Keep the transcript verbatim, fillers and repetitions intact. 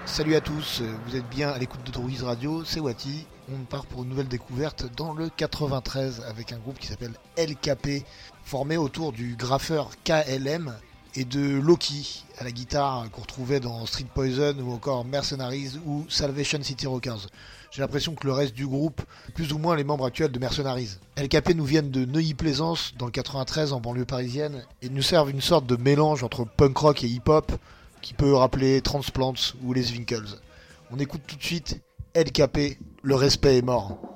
Salut à tous, vous êtes bien à l'écoute de Druids Radio, c'est Wati. On part pour une nouvelle découverte dans le quatre-vingt-treize avec un groupe qui s'appelle L K P, formé autour du graffeur K L M et de Loki à la guitare qu'on retrouvait dans Street Poison ou encore Mercenaries ou Salvation City Rockers. J'ai l'impression que le reste du groupe est plus ou moins les membres actuels de Mercenaries. L K P nous viennent de Neuilly-Plaisance dans le quatre-vingt-treize en banlieue parisienne et nous servent une sorte de mélange entre punk rock et hip-hop qui peut rappeler Transplants ou les Winkles. On écoute tout de suite L K P, le respect est mort.